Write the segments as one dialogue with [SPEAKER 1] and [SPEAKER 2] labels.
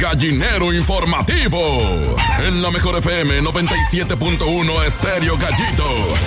[SPEAKER 1] Gallinero informativo. En la Mejor FM 97.1 Estéreo Gallito.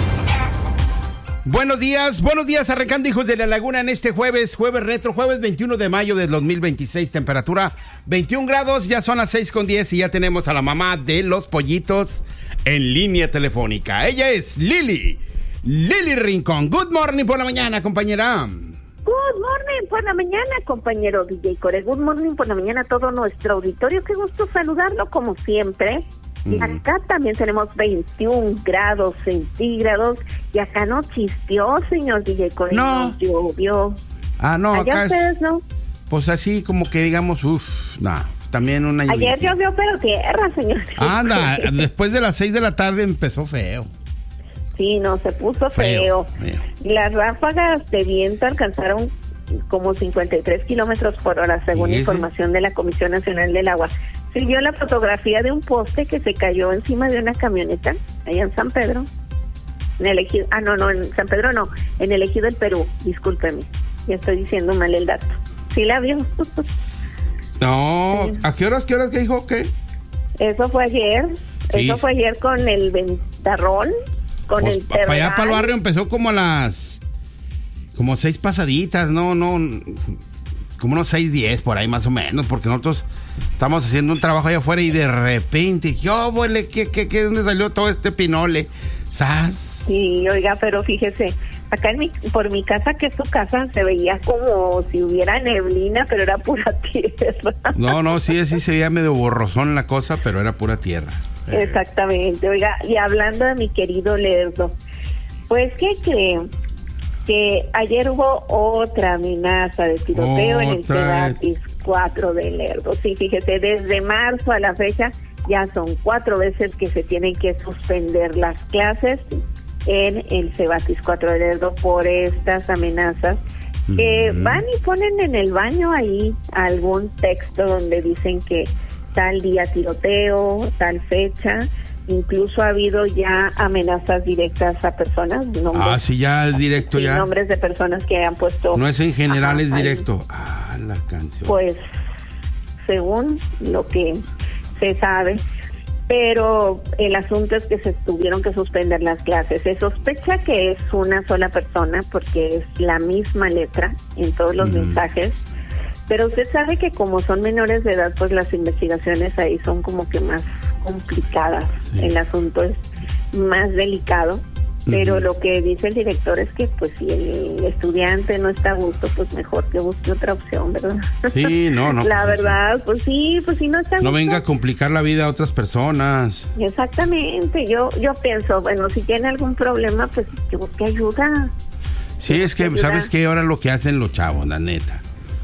[SPEAKER 2] Buenos días, arrancando hijos de la laguna en este jueves retro, jueves 21 de mayo del 2026, temperatura 21 grados, ya son las 6:10 y ya tenemos a la mamá de los pollitos en línea telefónica. Ella es Lili Rincón. Good morning por la mañana, compañera.
[SPEAKER 3] Good morning por la mañana, compañero DJ Core. Good morning por la mañana a todo nuestro auditorio. Qué gusto saludarlo como siempre. Y acá también tenemos 21 grados centígrados. Y acá no chispeó, señor DJ Core.
[SPEAKER 2] No
[SPEAKER 3] llovió.
[SPEAKER 2] No,
[SPEAKER 3] allá
[SPEAKER 2] acá
[SPEAKER 3] ustedes, ¿no?
[SPEAKER 2] Pues así como que digamos, también una lluvia.
[SPEAKER 3] Ayer llovió, pero tierra, señor.
[SPEAKER 2] Anda, después de las 6 de la tarde empezó feo.
[SPEAKER 3] Sí, no, se puso feo. Las ráfagas de viento alcanzaron como 53 kilómetros por hora, según información de la Comisión Nacional del Agua. Se vio la fotografía de un poste que se cayó encima de una camioneta, allá en San Pedro. En el ejido, en San Pedro no, en el ejido del Perú, discúlpeme. Ya estoy diciendo mal el dato. ¿Sí la vio?
[SPEAKER 2] No,
[SPEAKER 3] sí.
[SPEAKER 2] ¿A qué horas que dijo qué?
[SPEAKER 3] Eso fue ayer.
[SPEAKER 2] Sí.
[SPEAKER 3] Eso fue ayer con el ventarrón. Con
[SPEAKER 2] pues
[SPEAKER 3] el terral.
[SPEAKER 2] Para allá para el barrio empezó como a las 6 pasaditas, no, como unos 6:10 por ahí más o menos, porque nosotros estamos haciendo un trabajo allá afuera y de repente dije, ¿qué dónde salió todo este pinole? ¿Sas?
[SPEAKER 3] Sí, oiga, pero fíjese, acá por mi casa, que es su casa, se veía como si hubiera neblina, pero era pura tierra.
[SPEAKER 2] No, sí se veía medio borrosón la cosa, pero era pura tierra.
[SPEAKER 3] Exactamente, oiga, y hablando de mi querido Lerdo, pues, ¿qué creen? Que ayer hubo otra amenaza de tiroteo en el Cebatis 4 de Lerdo. Sí, fíjese, desde marzo a la fecha ya son 4 veces que se tienen que suspender las clases en el Cebatis 4 de Lerdo por estas amenazas. Van y ponen en el baño ahí algún texto donde dicen que tal día tiroteo, tal fecha. Incluso ha habido ya amenazas directas a personas. Nombres,
[SPEAKER 2] sí, ya es directo ya.
[SPEAKER 3] Nombres de personas que han puesto.
[SPEAKER 2] No es en general, es directo. La canción.
[SPEAKER 3] Pues, según lo que se sabe. Pero el asunto es que se tuvieron que suspender las clases. Se sospecha que es una sola persona porque es la misma letra en todos los mensajes. Pero usted sabe que como son menores de edad, pues las investigaciones ahí son como que más complicadas. Sí. El asunto es más delicado. Pero lo que dice el director es que pues si el estudiante no está a gusto, pues mejor que busque otra opción, ¿verdad?
[SPEAKER 2] Sí, no.
[SPEAKER 3] La verdad, pues sí no está a gusto.
[SPEAKER 2] No venga a complicar la vida a otras personas.
[SPEAKER 3] Exactamente, yo pienso, bueno, si tiene algún problema, pues que busque ayuda.
[SPEAKER 2] Sí, es que, ¿sabes qué? Ahora lo que hacen los chavos, la neta.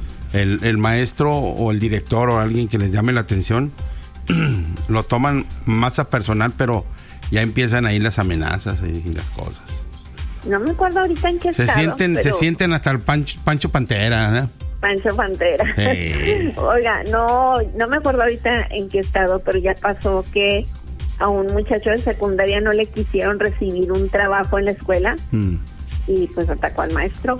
[SPEAKER 2] El maestro o el director o alguien que les llame la atención, lo toman más a personal, pero ya empiezan ahí las amenazas y las cosas.
[SPEAKER 3] No me acuerdo ahorita en qué estado.
[SPEAKER 2] Se sienten hasta el Pancho Pantera, ¿no?
[SPEAKER 3] Pancho Pantera. Sí. Oiga, no me acuerdo ahorita en qué estado, pero ya pasó que a un muchacho de secundaria no le quisieron recibir un trabajo en la escuela y pues atacó al maestro.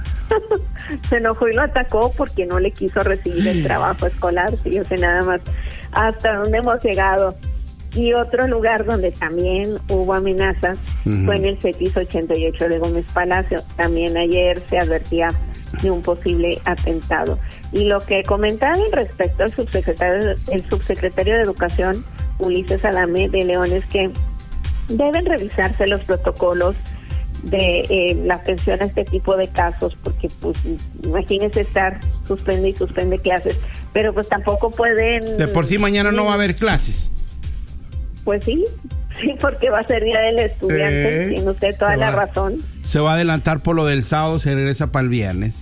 [SPEAKER 3] Se enojó y lo atacó porque no le quiso recibir el trabajo escolar. Sí, yo sé nada más hasta dónde hemos llegado. Y otro lugar donde también hubo amenazas fue en el CETIS 88 de Gómez Palacio. También ayer se advertía de un posible atentado. Y lo que comentaban respecto al subsecretario de Educación, Ulises Adame de León, es que deben revisarse los protocolos de la atención a este tipo de casos, porque pues imagínense estar suspende clases, pero pues tampoco pueden...
[SPEAKER 2] De por sí mañana no va a haber clases.
[SPEAKER 3] Pues sí, porque va a ser Día del Estudiante, tiene usted toda la razón.
[SPEAKER 2] Se va a adelantar por lo del sábado, se regresa para el viernes.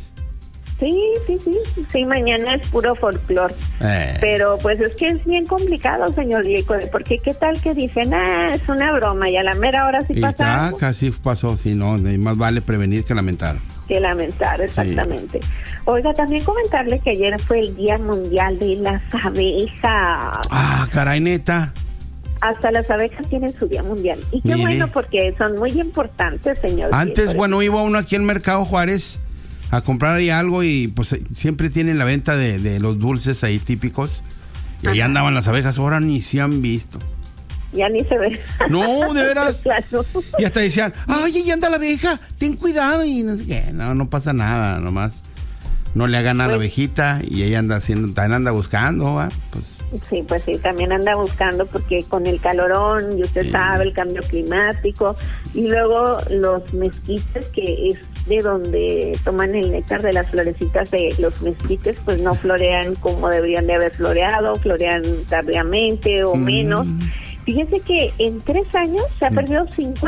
[SPEAKER 3] Sí, mañana es puro folclor. Pero pues es que es bien complicado, señor Diego, porque qué tal que dicen, es una broma y a la mera hora sí pasa.
[SPEAKER 2] Casi pasó, sí, no, más vale prevenir que lamentar.
[SPEAKER 3] Que lamentar, exactamente. Sí. Oiga, también comentarle que ayer fue el Día Mundial de las Abejas.
[SPEAKER 2] Caray, neta.
[SPEAKER 3] Hasta las abejas tienen su día mundial. Y qué bueno, porque son muy importantes, señor.
[SPEAKER 2] Antes, iba uno aquí en Mercado Juárez a comprar ahí algo y pues siempre tienen la venta de los dulces ahí típicos. Y ahí andaban las abejas, ahora ni se han visto.
[SPEAKER 3] Ya ni se ve.
[SPEAKER 2] No, de veras.
[SPEAKER 3] Claro.
[SPEAKER 2] Y hasta decían, ay, ahí anda la abeja, ten cuidado. Y no sé qué, no pasa nada, nomás. No le hagan a la abejita y ella también anda buscando, ¿va? Pues.
[SPEAKER 3] Sí, pues sí, también anda buscando porque con el calorón, y usted sabe, el cambio climático, y luego los mezquites, que es de donde toman el néctar de las florecitas de los mezquites, pues no florean como deberían de haber floreado, florean tardíamente o menos. Fíjese que en 3 años se ha perdido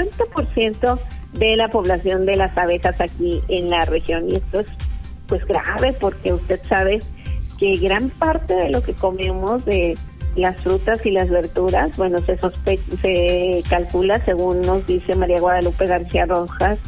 [SPEAKER 3] 50% de la población de las abejas aquí en la región, y esto es pues grave porque usted sabe que gran parte de lo que comemos, de las frutas y las verduras, bueno, se calcula, según nos dice María Guadalupe García Rosas,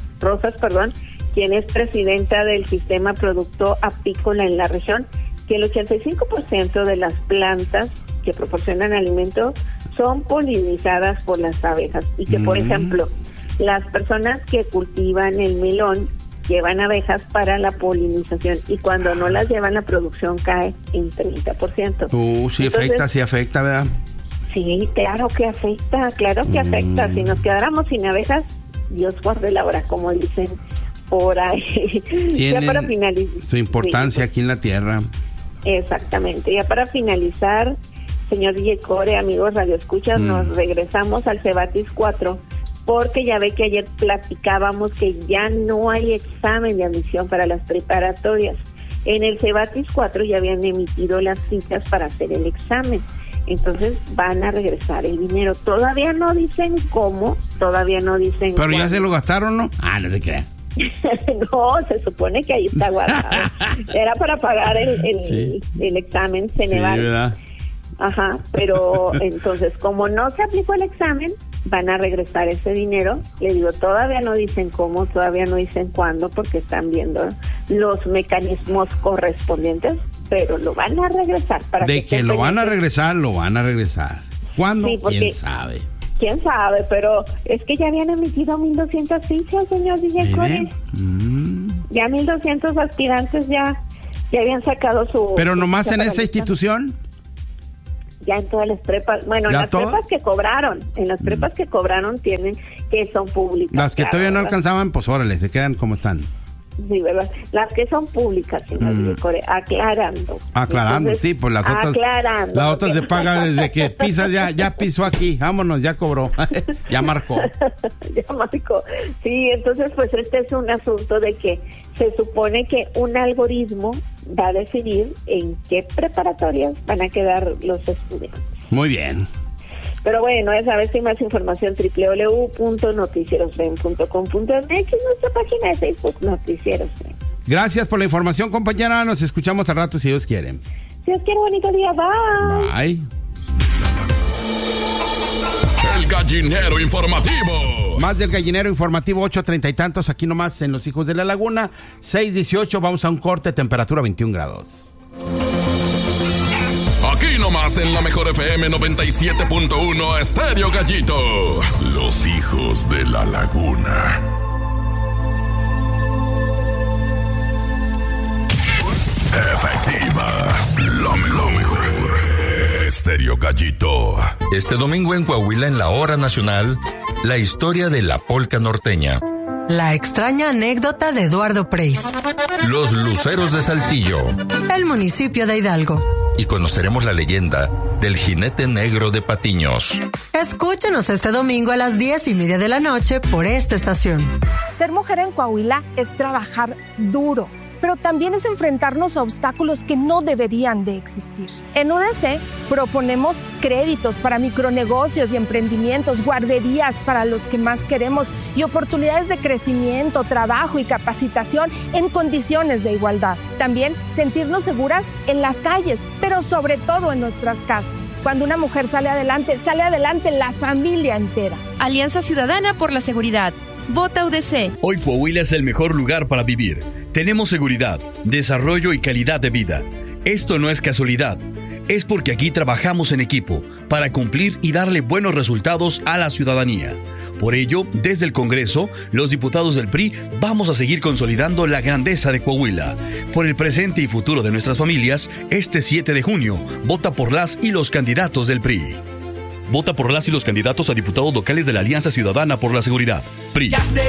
[SPEAKER 3] quien es presidenta del Sistema Producto Apícola en la región, que el 85% de las plantas que proporcionan alimento son polinizadas por las abejas, y que, por ejemplo, las personas que cultivan el melón llevan abejas para la polinización, y cuando no las llevan, la producción cae en 30%.
[SPEAKER 2] Sí, entonces, sí afecta, ¿verdad?
[SPEAKER 3] Sí, claro que afecta. Si nos quedáramos sin abejas, Dios guarde la hora, como dicen por ahí. Ya para finalizar,
[SPEAKER 2] su importancia aquí en la tierra.
[SPEAKER 3] Exactamente. Ya para finalizar, señor DJ Core, amigos radioescuchas, nos regresamos al Cebatis 4, porque ya ve que ayer platicábamos que ya no hay examen de admisión para las preparatorias. En el Cebatis 4 ya habían emitido las citas para hacer el examen. Entonces van a regresar el dinero. Todavía no dicen cómo, todavía no dicen
[SPEAKER 2] Pero
[SPEAKER 3] cuándo.
[SPEAKER 2] Ya se lo gastaron, ¿no? No te creas.
[SPEAKER 3] No, se supone que ahí está guardado. Era para pagar el examen Ceneval.
[SPEAKER 2] Sí, ¿verdad?
[SPEAKER 3] Ajá, pero entonces, como no se aplicó el examen, van a regresar ese dinero. Le digo, todavía no dicen cómo, todavía no dicen cuándo, porque están viendo los mecanismos correspondientes, pero lo van a regresar.
[SPEAKER 2] De que lo van a regresar, lo van a regresar. ¿Cuándo? Sí, ¿quién sabe?
[SPEAKER 3] ¿Quién sabe? Pero es que ya habían emitido 1,200 fichas, señor DJ Core. Ya 1,200 aspirantes ya habían sacado su...
[SPEAKER 2] ¿Pero nomás en esa institución?
[SPEAKER 3] Ya en todas las prepas, bueno, en las prepas que cobraron, tienen que son públicas.
[SPEAKER 2] Las que todavía no alcanzaban, pues órale, se quedan como están.
[SPEAKER 3] Sí, ¿verdad? Las que son públicas, señor Core, aclarando.
[SPEAKER 2] Aclarando, entonces, sí, pues las otras.
[SPEAKER 3] Aclarando.
[SPEAKER 2] Las otras se pagan desde que pisas, ya pisó aquí, vámonos, ya cobró, ya marcó.
[SPEAKER 3] Ya marcó. Sí, entonces, pues este es un asunto de que se supone que un algoritmo va a decidir en qué preparatorias van a quedar los estudiantes.
[SPEAKER 2] Muy bien.
[SPEAKER 3] Pero bueno, esa vez hay más información, www.noticierosren.com.mx, nuestra página de Facebook, Noticieros Ren.
[SPEAKER 2] Gracias por la información, compañera. Nos escuchamos al rato, si Dios quiere.
[SPEAKER 3] Si Dios quiere, bonito día. Bye.
[SPEAKER 2] Bye.
[SPEAKER 1] El gallinero informativo.
[SPEAKER 2] Más del gallinero informativo, 8:30 y tantos, aquí nomás en Los Hijos de la Laguna. 6:18, vamos a un corte, temperatura 21 grados.
[SPEAKER 1] Aquí nomás en la mejor FM 97.1 Estéreo Gallito. Los Hijos de la Laguna. Efectiva. Lo mejor. Estéreo Gallito.
[SPEAKER 4] Este domingo en Coahuila, en la Hora Nacional, la historia de la polca norteña.
[SPEAKER 5] La extraña anécdota de Eduardo Preis.
[SPEAKER 4] Los luceros de Saltillo.
[SPEAKER 5] El municipio de Hidalgo.
[SPEAKER 4] Y conoceremos la leyenda del jinete negro de Patiños.
[SPEAKER 5] Escúchenos este domingo a las 10:30 de la noche por esta estación.
[SPEAKER 6] Ser mujer en Coahuila es trabajar duro, pero también es enfrentarnos a obstáculos que no deberían de existir. En UDC proponemos créditos para micronegocios y emprendimientos, guarderías para los que más queremos y oportunidades de crecimiento, trabajo y capacitación en condiciones de igualdad. También sentirnos seguras en las calles, pero sobre todo en nuestras casas. Cuando una mujer sale adelante la familia entera.
[SPEAKER 7] Alianza Ciudadana por la Seguridad. Vota UDC.
[SPEAKER 8] Hoy Coahuila es el mejor lugar para vivir. Tenemos seguridad, desarrollo y calidad de vida. Esto no es casualidad. es porque aquí trabajamos en equipo para cumplir y darle buenos resultados a la ciudadanía. Por ello, desde el Congreso, los diputados del PRI vamos a seguir consolidando la grandeza de Coahuila. Por el presente y futuro de nuestras familias, este 7 de junio, vota por las y los candidatos del PRI. Vota por las y los candidatos a diputados locales de la Alianza Ciudadana por la Seguridad, PRI.